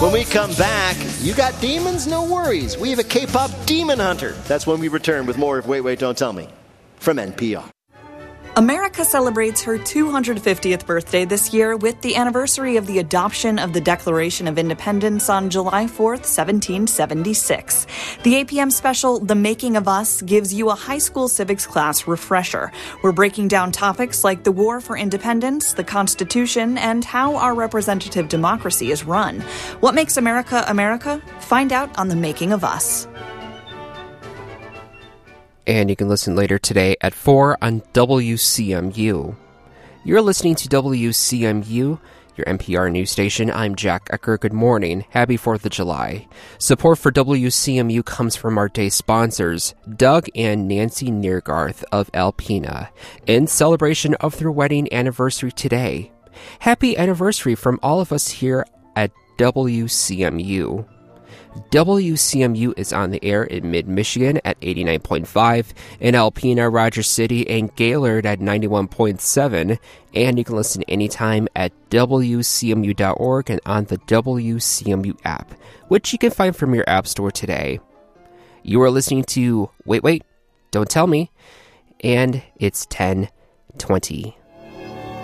When we come back, you got demons? No worries. We have a K-pop demon hunter. That's when we return with more of Wait, Wait, Don't Tell Me from NPR. America celebrates her 250th birthday this year with the anniversary of the adoption of the Declaration of Independence on July 4th, 1776. The APM special, The Making of Us, gives you a high school civics class refresher. We're breaking down topics like the war for independence, the Constitution, and how our representative democracy is run. What makes America America? Find out on The Making of Us. And you can listen later today at 4 on WCMU. You're listening to WCMU, your NPR news station. I'm Jack Ecker. Good morning. Happy 4th of July. Support for WCMU comes from our day sponsors, Doug and Nancy Neergarth of Alpena, in celebration of their wedding anniversary today. Happy anniversary from all of us here at WCMU. WCMU is on the air in mid-Michigan at 89.5, in Alpena, Rogers City, and Gaylord at 91.7, and you can listen anytime at WCMU.org and on the WCMU app, which you can find from your app store today. You are listening to Wait, Wait, Don't Tell Me, and it's 10:20.